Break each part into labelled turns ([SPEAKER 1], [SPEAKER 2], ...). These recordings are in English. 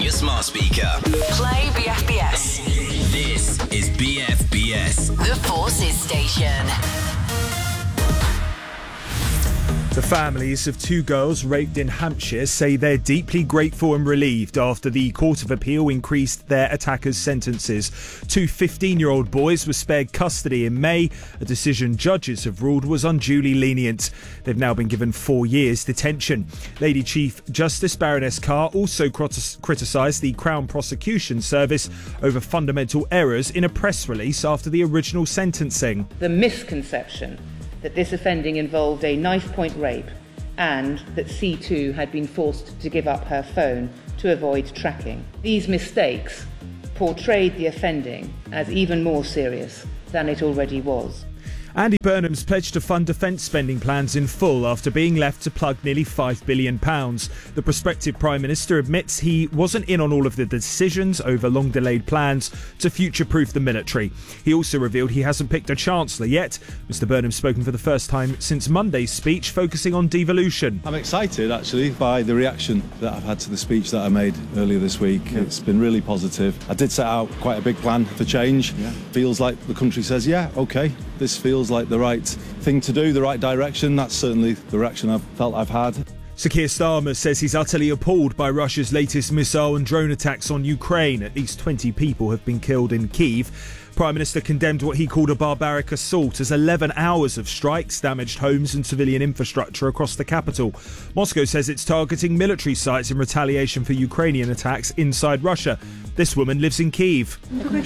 [SPEAKER 1] your smart speaker.
[SPEAKER 2] Play BFBS.
[SPEAKER 1] This is BFBS.
[SPEAKER 2] The Forces Station.
[SPEAKER 3] The families of two girls raped in Hampshire say they're deeply grateful and relieved after the Court of Appeal increased their attackers' sentences. Two 15-year-old boys were spared custody in May, a decision judges have ruled was unduly lenient. They've now been given 4 years detention. Lady Chief Justice Baroness Carr also criticised the Crown Prosecution Service over fundamental errors in a press release after the original sentencing.
[SPEAKER 4] The misconception that this offending involved a knife-point rape and that C2 had been forced to give up her phone to avoid tracking. These mistakes portrayed the offending as even more serious than it already was.
[SPEAKER 3] Andy Burnham's pledged to fund defence spending plans in full after being left to plug nearly £5 billion. The prospective Prime Minister admits he wasn't in on all of the decisions over long-delayed plans to future-proof the military. He also revealed he hasn't picked a Chancellor yet. Mr Burnham's spoken for the first time since Monday's speech, focusing on devolution.
[SPEAKER 5] I'm excited, actually, by the reaction that I've had to the speech that I made earlier this week. It's been really positive. I did set out quite a big plan for change. Feels like the country says, yeah, OK, this feels like the right thing to do, the right direction. That's certainly the reaction I've felt I've had.
[SPEAKER 3] Sir Keir Starmer says he's utterly appalled by Russia's latest missile and drone attacks on Ukraine. At least 20 people have been killed in Kyiv. Prime Minister condemned what he called a barbaric assault as 11 hours of strikes damaged homes and civilian infrastructure across the capital. Moscow says it's targeting military sites in retaliation for Ukrainian attacks inside Russia. This woman lives in Kyiv.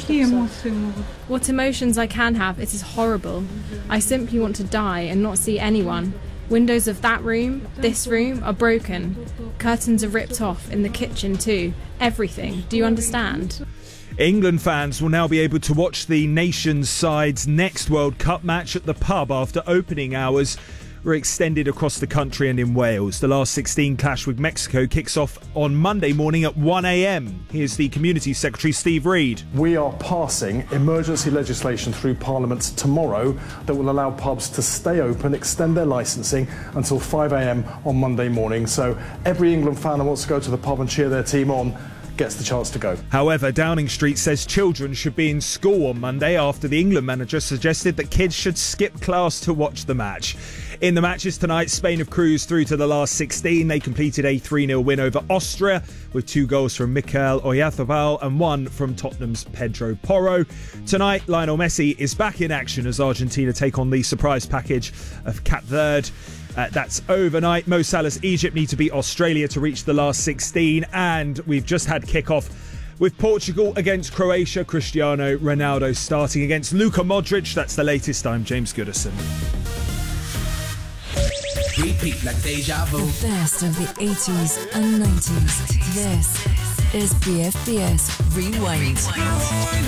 [SPEAKER 6] What emotions I can have, it is horrible. I simply want to die and not see anyone. Windows of that room, this room, are broken. Curtains are ripped off, in the kitchen too. Everything. Do you understand?
[SPEAKER 3] England fans will now be able to watch the nation's side's next World Cup match at the pub after opening hours were extended across the country and in Wales. The last 16 clash with Mexico kicks off on Monday morning at 1 a.m. Here's the Community Secretary Steve Reid.
[SPEAKER 7] We are passing emergency legislation through Parliament tomorrow that will allow pubs to stay open, extend their licensing until 5 a.m. on Monday morning. So every England fan that wants to go to the pub and cheer their team on gets the chance to go.
[SPEAKER 3] However, Downing Street says children should be in school on Monday after the England manager suggested that kids should skip class to watch the match. In the matches tonight, Spain have cruised through to the last 16. They completed a 3-0 win over Austria with 2 goals from Mikel Oyarzabal and 1 from Tottenham's Pedro Porro. Tonight, Lionel Messi is back in action as Argentina take on the surprise package of Cape Verde. That's overnight. Mo Salah's Egypt need to beat Australia to reach the last 16. And we've just had kick-off with Portugal against Croatia. Cristiano Ronaldo starting against Luka Modric. That's the latest. I'm James Goodison.
[SPEAKER 1] Repeat like deja vu.
[SPEAKER 8] The best of the 80s and 90s. This is BFBS Rewind.